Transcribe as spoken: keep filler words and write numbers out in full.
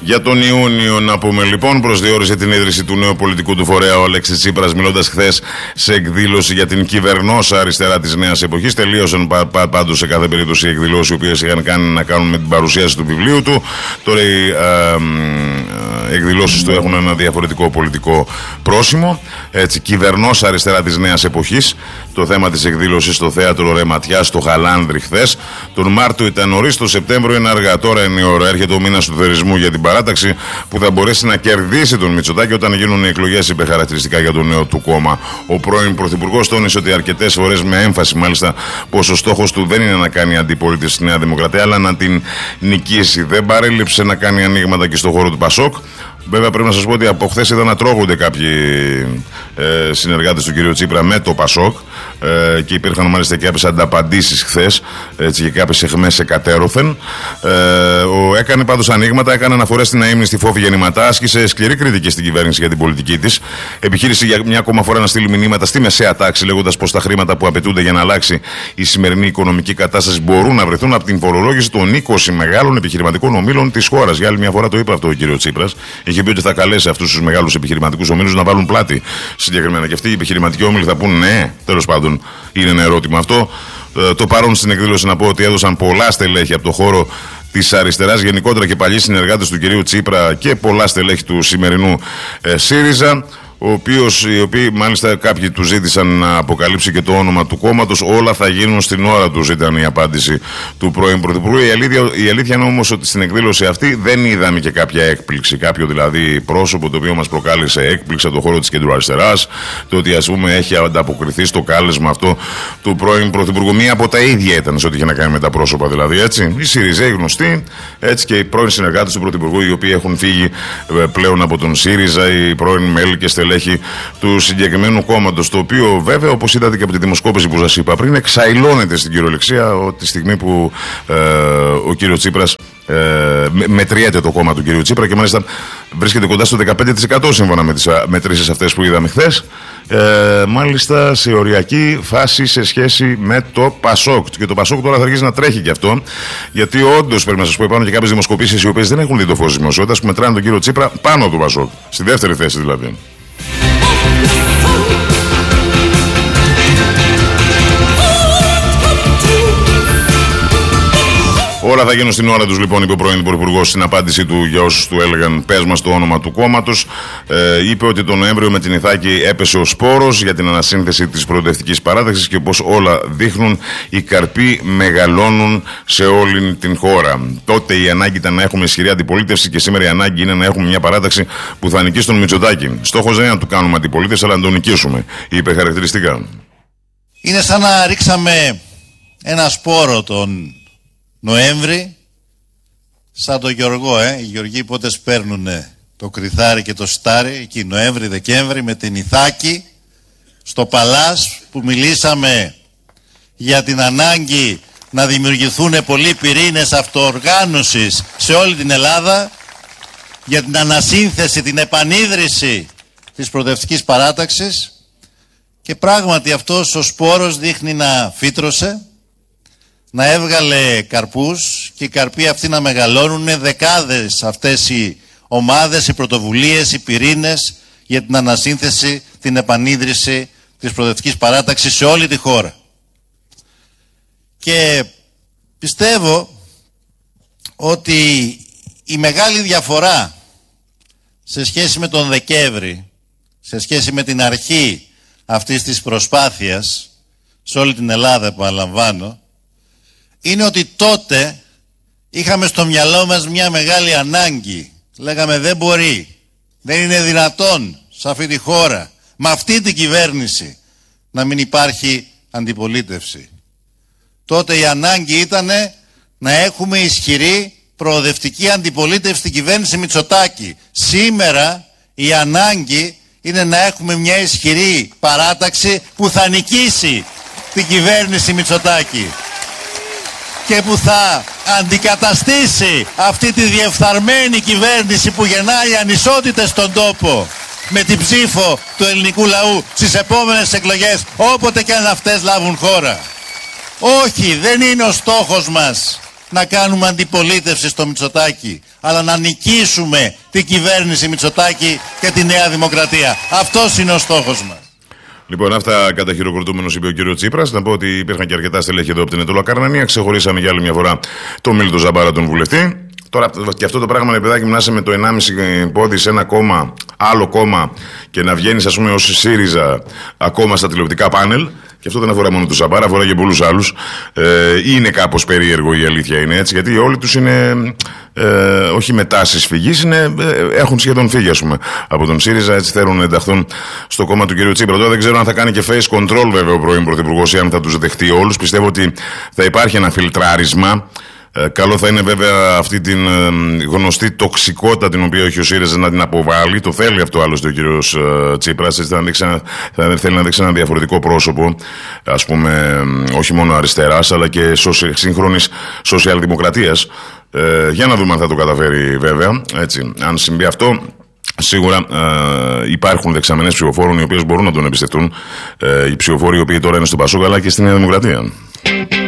Για τον Ιούνιο να πούμε λοιπόν, προσδιορίσε την ίδρυση του νέου πολιτικού του φορέα ο Αλέξης Τσίπρας, μιλώντας χθες σε εκδήλωση για την κυβερνόσα αριστερά της νέας εποχής. Τελείωσαν πα, πα, πάντως σε κάθε περίπτωση οι εκδηλώσεις οι οποίες είχαν κάνει να κάνουν με την παρουσίαση του βιβλίου του. Τώρα οι ε, ε, εκδηλώσεις του έχουν ένα διαφορετικό πολιτικό πρόσημο. Έτσι, κυβερνόσα αριστερά της νέας εποχής. Το θέμα της εκδήλωσης στο θέατρο Ρε Ματιά στο Χαλάνδρη χθες. Τον Μάρτιο ήταν νωρίς, το Σεπτέμβριο είναι αργά. Τώρα είναι η ώρα. Έρχεται ο μήνας του θερισμού για την παράταξη που θα μπορέσει να κερδίσει τον Μητσοτάκη όταν γίνουν οι εκλογές, είπε χαρακτηριστικά για το νέο του κόμμα. Ο πρώην Πρωθυπουργός τόνισε ότι αρκετές φορές, με έμφαση μάλιστα, πως ο στόχος του δεν είναι να κάνει αντιπολίτευση στη Νέα Δημοκρατία, αλλά να την νικήσει. Δεν παρέλειψε να κάνει ανοίγματα και στον χώρο του Πασόκ. Βέβαια, πρέπει να σας πω ότι από χθες είδα να τρώγονται κάποιοι ε, συνεργάτες του κ. Τσίπρα με το Πασόκ ε, και υπήρχαν μάλιστα και κάποιες ανταπαντήσεις χθες, έτσι, και κάποιες αιχμές εκατέρωθεν. Ε, ο, έκανε πάντως ανοίγματα, έκανε αναφορές στην αείμνηστη Φόβη Γεννηματά, άσκησε σκληρή κριτική στην κυβέρνηση για την πολιτική της. Επιχείρησε για μια ακόμα φορά να στείλει μηνύματα στη μεσαία τάξη, λέγοντας πως τα χρήματα που απαιτούνται για να αλλάξει η σημερινή οικονομική κατάσταση μπορούν να βρεθούν από την φορολόγηση των είκοσι μεγάλων επιχειρηματικών ομίλων της χώρας. Για άλλη μια φορά το είπε αυτό ο κ. Τσίπρας. Είχε πει ότι θα καλέσει αυτούς τους μεγάλους επιχειρηματικούς ομίλους να βάλουν πλάτη συγκεκριμένα. Και αυτοί οι επιχειρηματικοί όμιλοι θα πούν ναι, τέλος πάντων, είναι ένα ερώτημα αυτό. Ε, το παρόν στην εκδήλωση να πω ότι έδωσαν πολλά στελέχη από το χώρο της αριστεράς γενικότερα και παλιοί συνεργάτες του κυρίου Τσίπρα και πολλά στελέχη του σημερινού ε, ΣΥΡΙΖΑ. Ο οποίος, οι οποίοι μάλιστα κάποιοι του ζήτησαν να αποκαλύψει και το όνομα του κόμματος. Όλα θα γίνουν στην ώρα τους, ήταν η απάντηση του πρώην Πρωθυπουργού. Η αλήθεια, η αλήθεια είναι όμως ότι στην εκδήλωση αυτή δεν είδαμε και κάποια έκπληξη. Κάποιο δηλαδή πρόσωπο το οποίο μας προκάλεσε έκπληξη από το χώρο της κεντροαριστεράς. Το ότι ας πούμε έχει ανταποκριθεί στο κάλεσμα αυτό του πρώην Πρωθυπουργού. Μία από τα ίδια ήταν σε ό,τι είχε να κάνει με τα πρόσωπα δηλαδή. Έτσι. Οι ΣΥΡΙΖΑ γνωστοί, έτσι, και οι πρώην συνεργάτες του Πρωθυπουργού, οι οποίοι έχουν φύγει πλέον από τον ΣΥΡΙΖΑ, οι πρώην μέλη και στελέχη του συγκεκριμένου κόμματος, το οποίο βέβαια, όπως είδατε και από τη δημοσκόπηση που σας είπα πριν, εξαϊλώνεται στην κυριολεξία τη στιγμή που ε, ο κύριος Τσίπρας ε, μετριέται το κόμμα του κύριου Τσίπρα και μάλιστα βρίσκεται κοντά στο δεκαπέντε τοις εκατό σύμφωνα με τις μετρήσεις αυτές που είδαμε χθες. Ε, μάλιστα σε οριακή φάση σε σχέση με το Πασόκ. Και το Πασόκ τώρα θα αρχίσει να τρέχει και αυτό, γιατί όντως πρέπει να σας πω, υπάρχουν και κάποιες δημοσκοπήσεις οι οποίες δεν έχουν δει το φως της δημοσιότητας που μετράνε τον κύριο Τσίπρα πάνω από το Πασόκ, στη δεύτερη θέση δηλαδή. Όλα θα γίνουν στην ώρα τους λοιπόν, είπε ο πρώην Πρωθυπουργός στην απάντησή του για όσους του έλεγαν πες μας το όνομα του κόμματος. Ε, είπε ότι τον Νοέμβριο με την Ιθάκη έπεσε ο σπόρος για την ανασύνθεση της προοδευτικής παράταξης και πως όλα δείχνουν οι καρποί μεγαλώνουν σε όλη την χώρα. Τότε η ανάγκη ήταν να έχουμε ισχυρή αντιπολίτευση και σήμερα η ανάγκη είναι να έχουμε μια παράταξη που θα νικήσει τον Μητσοτάκη. Στόχος δεν είναι να του κάνουμε αντιπολίτευση, αλλά να τον νικήσουμε, είπε χαρακτηριστικά. Είναι σαν να ρίξαμε ένα σπόρο τον Νοέμβρη, σαν τον Γιωργό, ε. Οι Γεωργοί πότε σπέρνουν το κρυθάρι και το στάρι, εκεί Νοέμβρη, Δεκέμβρη, με την Ιθάκη, στο Παλάς, που μιλήσαμε για την ανάγκη να δημιουργηθούν πολλοί πυρήνες αυτοοργάνωσης σε όλη την Ελλάδα, για την ανασύνθεση, την επανίδρυση της προοδευτικής παράταξης, και πράγματι αυτός ο σπόρος δείχνει να φύτρωσε, να έβγαλε καρπούς και οι καρποί αυτοί να μεγαλώνουν. Δεκάδες αυτές οι ομάδες, οι πρωτοβουλίες, οι πυρήνες για την ανασύνθεση, την επανίδρυση της προοδευτικής παράταξης σε όλη τη χώρα. Και πιστεύω ότι η μεγάλη διαφορά σε σχέση με τον Δεκέμβρη, σε σχέση με την αρχή αυτής της προσπάθειας σε όλη την Ελλάδα, επαναλαμβάνω, είναι ότι τότε είχαμε στο μυαλό μας μια μεγάλη ανάγκη. Λέγαμε δεν μπορεί, δεν είναι δυνατόν σε αυτή τη χώρα, με αυτή την κυβέρνηση, να μην υπάρχει αντιπολίτευση. Τότε η ανάγκη ήταν να έχουμε ισχυρή προοδευτική αντιπολίτευση στην κυβέρνηση Μητσοτάκη. Σήμερα η ανάγκη είναι να έχουμε μια ισχυρή παράταξη που θα νικήσει την κυβέρνηση Μητσοτάκη και που θα αντικαταστήσει αυτή τη διεφθαρμένη κυβέρνηση που γεννάει ανισότητες στον τόπο με την ψήφο του ελληνικού λαού στις επόμενες εκλογές, όποτε και αν αυτές λάβουν χώρα. Όχι, δεν είναι ο στόχος μας να κάνουμε αντιπολίτευση στο Μητσοτάκη, αλλά να νικήσουμε την κυβέρνηση Μητσοτάκη και τη Νέα Δημοκρατία. Αυτός είναι ο στόχος μας. Λοιπόν, αυτά καταχειροκροτούμενος είπε ο κύριο Τσίπρας. Να πω ότι υπήρχαν και αρκετά στελέχη εδώ από την Ετωλοκαρνανία. Ξεχωρίσαμε για άλλη μια φορά τον Μίλτο Ζαμπάρα, τον βουλευτή. Τώρα και αυτό το πράγμα, παιδάκι μου, να είσαι με το ενάμιση πόδι σε ένα κόμμα, άλλο κόμμα και να βγαίνει, ας πούμε, ως ΣΥΡΙΖΑ ακόμα στα τηλεοπτικά πάνελ. Και αυτό δεν αφορά μόνο του Ζαμπάρα, αφορά και πολλούς άλλους. Ε, είναι κάπως περίεργο, η αλήθεια είναι έτσι, γιατί όλοι τους είναι ε, όχι με τάσεις φυγής, είναι, ε, έχουν σχεδόν φύγει, ας πούμε, από τον ΣΥΡΙΖΑ. Έτσι θέλουν να ενταχθούν στο κόμμα του κ. Τσίπρα. Τώρα δεν ξέρω αν θα κάνει και face control, βέβαια, ο πρώην Πρωθυπουργός, ή αν θα τους δεχτεί όλους. Πιστεύω ότι θα υπάρχει ένα φιλτράρισμα. Ε, καλό θα είναι βέβαια αυτή την ε, γνωστή τοξικότητα την οποία έχει ο ΣΥΡΙΖΑ να την αποβάλει. Το θέλει αυτό άλλωστε ο κύριος ε, Τσίπρας. Έτσι, θα δείξει ένα, θα θέλει να δείξει ένα διαφορετικό πρόσωπο, ας πούμε, ε, όχι μόνο αριστεράς, αλλά και σοσι, σύγχρονης σοσιαλδημοκρατίας. Ε, για να δούμε αν θα το καταφέρει, βέβαια. Έτσι, αν συμβεί αυτό, σίγουρα ε, υπάρχουν δεξαμενές ψηφοφόρων οι οποίες μπορούν να τον εμπιστευτούν. Ε, οι ψηφοφόροι οι οποίοι τώρα είναι στο Πασόκ αλλά και στη Νέα Δημοκρατία.